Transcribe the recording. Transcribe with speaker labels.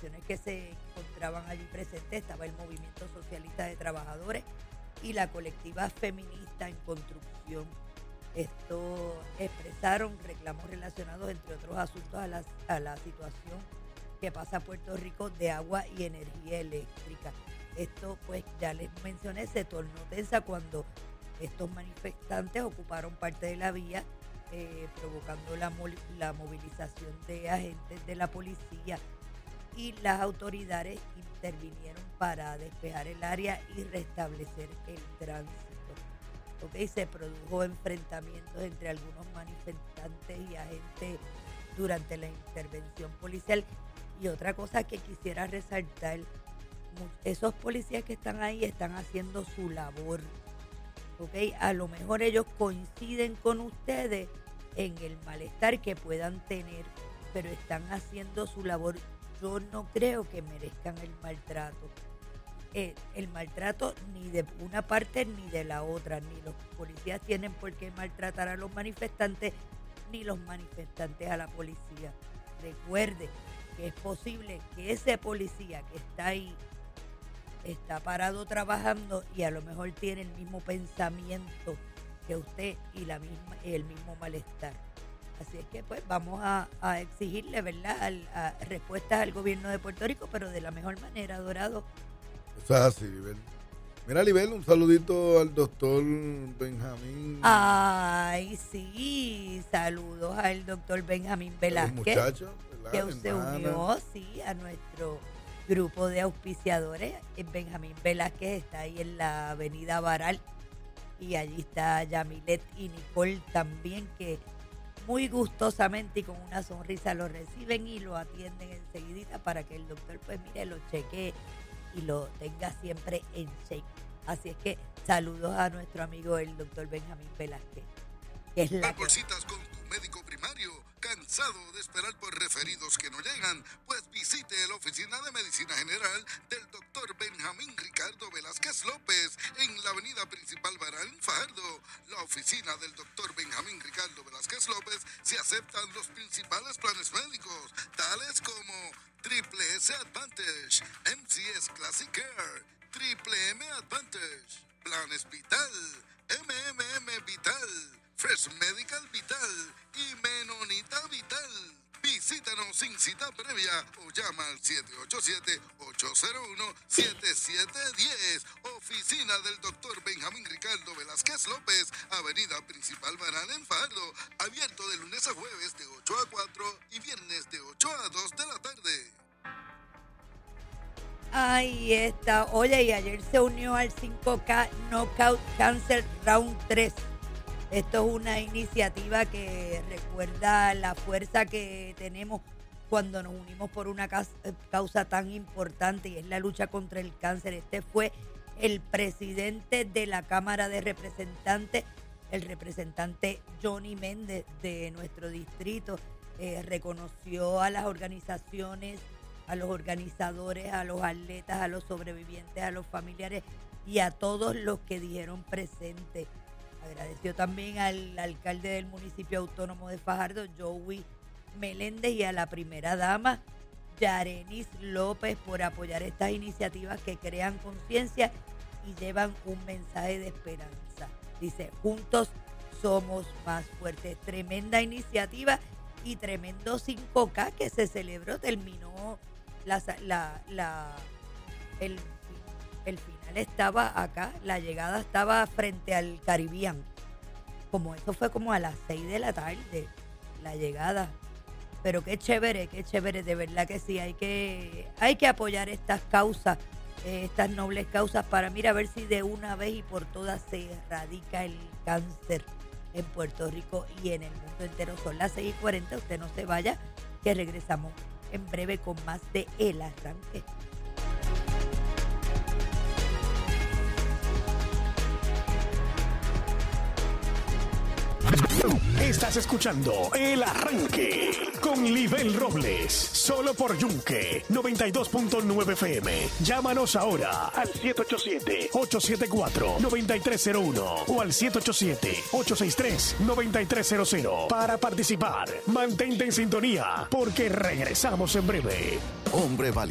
Speaker 1: organizaciones que se encontraban allí presentes estaba el Movimiento Socialista de Trabajadores y la colectiva feminista en construcción. Esto expresaron reclamos relacionados, entre otros asuntos, a la situación que pasa Puerto Rico de agua y energía eléctrica. Esto, pues ya les mencioné, se tornó tensa cuando estos manifestantes ocuparon parte de la vía, provocando la movilización de agentes de la policía, y las autoridades intervinieron para despejar el área y restablecer el tránsito. Se produjo enfrentamientos entre algunos manifestantes y agentes durante la intervención policial. Y otra cosa que quisiera resaltar, esos policías que están ahí están haciendo su labor. A lo mejor ellos coinciden con ustedes en el malestar que puedan tener, pero están haciendo su labor. Yo no creo que merezcan el maltrato. El maltrato ni de una parte ni de la otra, ni los policías tienen por qué maltratar a los manifestantes, ni los manifestantes a la policía. Recuerde que es posible que ese policía que está ahí está parado trabajando y a lo mejor tiene el mismo pensamiento que usted y el mismo malestar. Así es que pues vamos a exigirle, ¿verdad?, respuestas al gobierno de Puerto Rico, pero de la mejor manera, Dorado.
Speaker 2: Eso es así, Libel. Mira, Libel, un saludito al doctor Benjamín.
Speaker 1: Ay, sí, saludos al doctor Benjamín Velázquez.
Speaker 2: Muchacho,
Speaker 1: que se unió, sí, a nuestro grupo de auspiciadores. Benjamín Velázquez está ahí en la avenida Baral, y allí está Yamilet y Nicole también, que muy gustosamente y con una sonrisa lo reciben y lo atienden enseguidita para que el doctor, pues mire, lo chequee y lo tenga siempre en shape. Así es que saludos a nuestro amigo el doctor Benjamín Velázquez, que es la
Speaker 3: por citas con tu médico primario. ¿Cansado de esperar por referidos que no llegan? Pues visite la oficina de medicina general del doctor Benjamín Ricardo Velázquez López en la avenida principal Baral, Fajardo. La oficina del doctor Benjamín Ricardo Velázquez López se aceptan los principales planes médicos, tales como Triple S Advantage, MCS Classic Care, Triple M Advantage, Planes Vital, MMM Vital, Fresh Medical Vital y Menonita Vital. Visítanos sin cita previa o llama al 787-801-7710. Oficina del doctor Benjamín Ricardo Velázquez López, avenida principal Baral en Fajardo. Abierto de lunes a jueves de 8 a 4 y viernes de 8 a 2 de la tarde.
Speaker 1: Ahí está. Oye, y ayer se unió al 5K Knockout Cancer Round 3. Esto es una iniciativa que recuerda la fuerza que tenemos cuando nos unimos por una causa tan importante, y es la lucha contra el cáncer. Este fue el presidente de la Cámara de Representantes, el representante Johnny Méndez de nuestro distrito. Reconoció a las organizaciones, a los organizadores, a los atletas, a los sobrevivientes, a los familiares y a todos los que dijeron presente. Agradeció también al alcalde del municipio autónomo de Fajardo, Joey Meléndez, y a la primera dama, Yarenis López, por apoyar estas iniciativas que crean conciencia y llevan un mensaje de esperanza. Dice, juntos somos más fuertes. Tremenda iniciativa y tremendo 5K que se celebró. Terminó el final estaba acá, la llegada estaba frente al Caribbean. Como eso fue como a las 6 de la tarde, la llegada. Pero qué chévere, de verdad que sí. Hay que apoyar estas causas, estas nobles causas, para a ver si de una vez y por todas se erradica el cáncer en Puerto Rico y en el mundo entero. Son las 6:40, usted no se vaya, que regresamos en breve con más de El Arranque.
Speaker 4: Estás escuchando El Arranque con Libel Robles, solo por Yunque 92.9 FM. Llámanos ahora al 787-874-9301 o al 787-863-9300 para participar. Mantente en sintonía porque regresamos en breve.
Speaker 3: Hombre valiente.